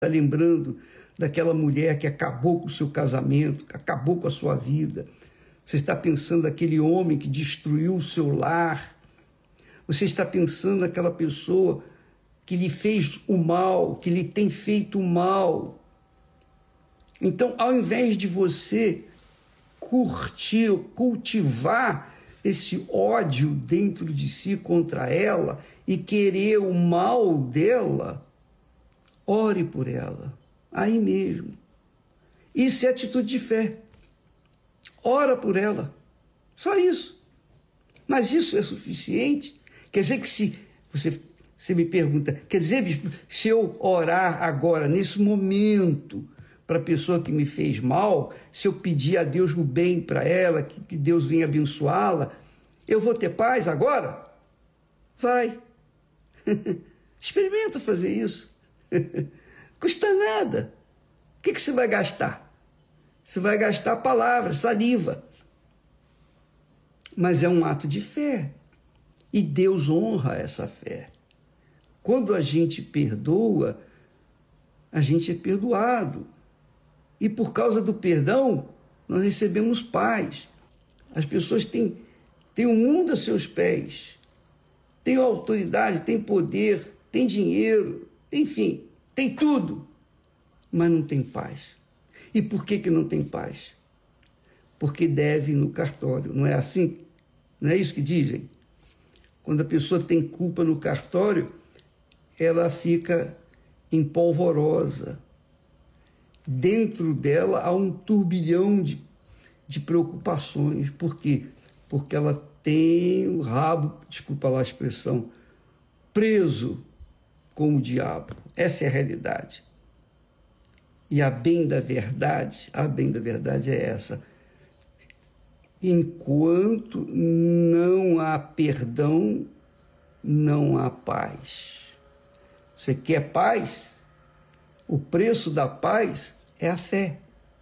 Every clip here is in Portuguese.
Está lembrando daquela mulher que acabou com o seu casamento, acabou com a sua vida. Você está pensando naquele homem que destruiu o seu lar. Você está pensando naquela pessoa que lhe fez o mal, que lhe tem feito o mal. Então, ao invés de você curtir, cultivar esse ódio dentro de si contra ela e querer o mal dela, ore por ela, aí mesmo. Isso é atitude de fé. Ora por ela, só isso. Mas isso é suficiente? Quer dizer que se você me pergunta, quer dizer, bispo, se eu orar agora, nesse momento, para a pessoa que me fez mal, se eu pedir a Deus o bem para ela, que Deus venha abençoá-la, eu vou ter paz agora? Vai. Experimenta fazer isso. Custa nada. O que você vai gastar? Você vai gastar palavras, saliva. Mas é um ato de fé. E Deus honra essa fé. Quando a gente perdoa, a gente é perdoado. E por causa do perdão, nós recebemos paz. As pessoas têm o mundo a seus pés. Têm autoridade, têm poder, têm dinheiro, enfim, tem tudo, mas não tem paz. E por que não tem paz? Porque deve no cartório, não é assim? Não é isso que dizem? Quando a pessoa tem culpa no cartório, ela fica empolvorosa. Dentro dela há um turbilhão de preocupações. Por quê? Porque ela tem o rabo, desculpa lá a expressão, preso com o diabo. Essa é a realidade. E a bem da verdade é essa. Enquanto não há perdão, não há paz. Você quer paz? O preço da paz é a fé.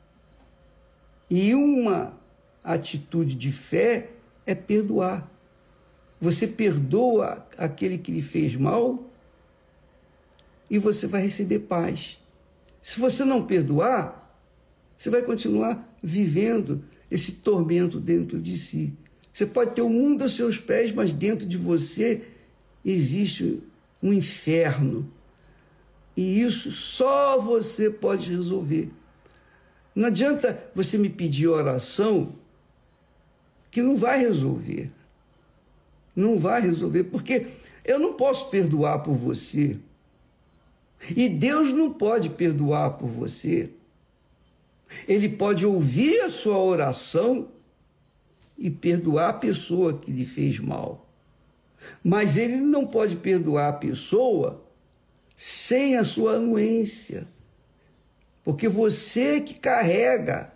E uma atitude de fé é perdoar. Você perdoa aquele que lhe fez mal e você vai receber paz. Se você não perdoar, você vai continuar vivendo esse tormento dentro de si. Você pode ter o mundo aos seus pés, mas dentro de você existe um inferno. E isso só você pode resolver. Não adianta você me pedir oração que não vai resolver. Não vai resolver, porque eu não posso perdoar por você. E Deus não pode perdoar por você. Ele pode ouvir a sua oração e perdoar a pessoa que lhe fez mal. Mas ele não pode perdoar a pessoa sem a sua anuência. Porque você que carrega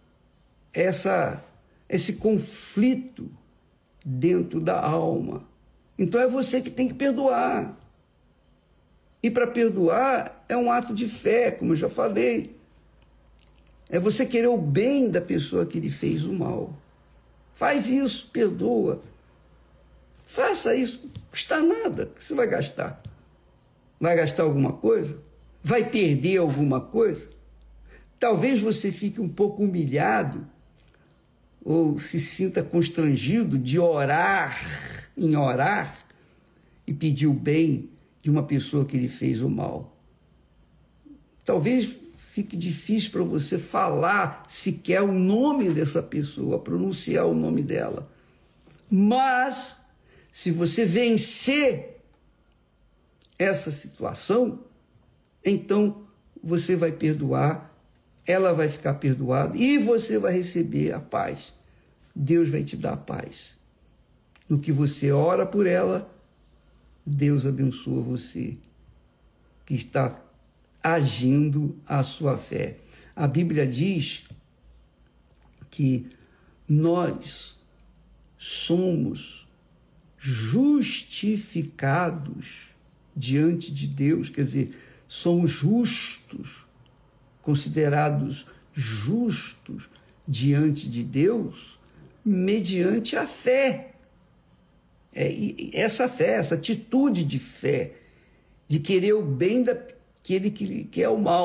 esse conflito dentro da alma. Então é você que tem que perdoar. E para perdoar é um ato de fé, como eu já falei. É você querer o bem da pessoa que lhe fez o mal. Faz isso, perdoa. Faça isso, não custa nada. O que você vai gastar? Vai gastar alguma coisa? Vai perder alguma coisa? Talvez você fique um pouco humilhado ou se sinta constrangido de orar e pedir o bem de uma pessoa que lhe fez o mal. Talvez fique difícil para você falar sequer o nome dessa pessoa, pronunciar o nome dela. Mas, se você vencer essa situação, então você vai perdoar, ela vai ficar perdoada e você vai receber a paz. Deus vai te dar a paz. No que você ora por ela, Deus abençoa você, que está agindo a sua fé. A Bíblia diz que nós somos justificados diante de Deus, quer dizer, somos justos, considerados justos diante de Deus, mediante a fé. Essa fé, essa atitude de fé, de querer o bem que ele quer o mal.